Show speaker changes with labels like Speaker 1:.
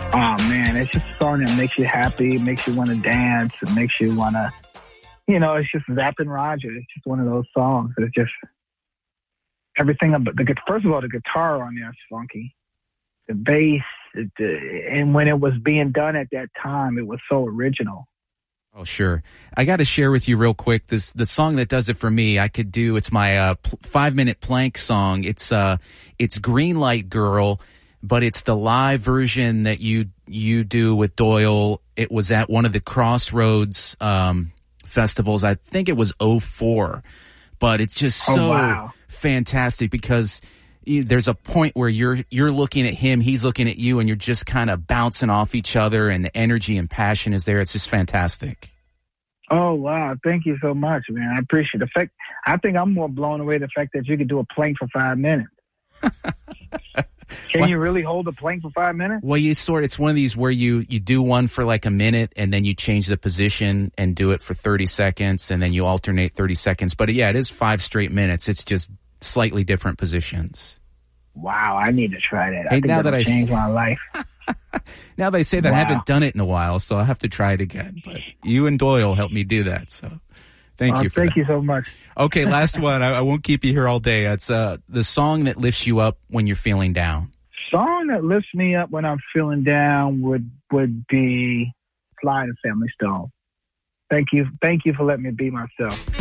Speaker 1: Oh man, it's just a song that makes you happy, makes you want to dance, it makes you want to, it's just Zapp and Roger. It's just one of those songs. It's just everything about first of all, the guitar on there is funky. The bass, and when it was being done at that time, it was so original.
Speaker 2: Oh, sure. I got to share with you real quick the song that does it for me. It's my 5-minute Plank song. It's Green Light Girl, but it's the live version that you do with Doyle. It was at one of the Crossroads festivals. I think it was 2004, but it's just so fantastic because there's a point where you're looking at him, he's looking at you, and you're just kind of bouncing off each other, and the energy and passion is there. It's just fantastic.
Speaker 1: Oh, wow. Thank you so much, man. I appreciate the fact. I think I'm more blown away the fact that you could do a plank for 5 minutes. Can you really hold a plank for 5 minutes?
Speaker 2: Well, it's one of these where you do one for like a minute and then you change the position and do it for 30 seconds and then you alternate 30 seconds. But yeah, it is 5 straight minutes. It's just slightly different positions.
Speaker 1: Wow, I need to try that.
Speaker 2: Hey,
Speaker 1: I think that'll change my life.
Speaker 2: Now they say that I haven't done it in a while, so I'll have to try it again. But you and Doyle helped me do that, so thank you for
Speaker 1: Thank you so much.
Speaker 2: Okay, last one. I won't keep you here all day. It's the song that lifts you up when you're feeling down.
Speaker 1: Song that lifts me up when I'm feeling down would be Sly and Family Stone. Thank you for letting me be myself.